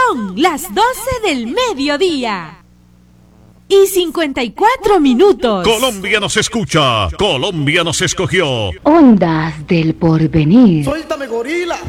Son las 12 del mediodía. Y 54 minutos. Colombia nos escucha. Colombia nos escogió. Ondas del porvenir. ¡Suéltame, gorila!